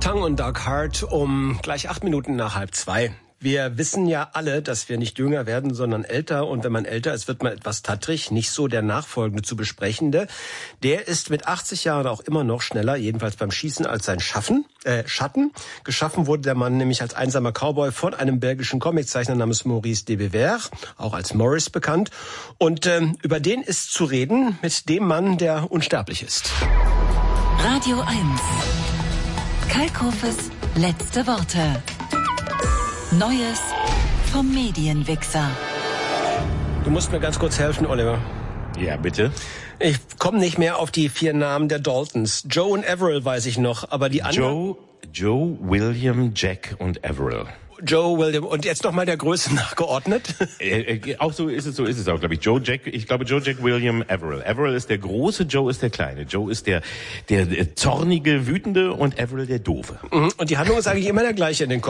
Tongue und Dark Heart um gleich 8 Minuten nach 1:30. Wir wissen ja alle, dass wir nicht jünger werden, sondern älter. Und wenn man älter ist, wird man etwas tattrig. Nicht so der nachfolgende zu besprechende. Der ist mit 80 Jahren auch immer noch schneller, jedenfalls beim Schießen, als sein Schatten. Geschaffen wurde der Mann nämlich als einsamer Cowboy von einem belgischen Comiczeichner namens Maurice de Bever, auch als Morris bekannt. Und über den ist zu reden mit dem Mann, der unsterblich ist. Radio 1. Kalkhofes letzte Worte. Neues vom Medienwichser. Du musst mir ganz kurz helfen, Oliver. Ja, bitte. Ich komme nicht mehr auf die 4 Namen der Daltons. Joe und Averill weiß ich noch, aber die anderen... Joe, William, Jack und Averill. Joe, William und jetzt noch mal der Größe nachgeordnet. Auch so ist es auch, glaube ich. Joe, Jack, William, Averill. Averill ist der Große, Joe ist der Kleine. Joe ist der zornige, wütende und Averill der Doofe. Und die Handlung ist eigentlich immer der gleiche in den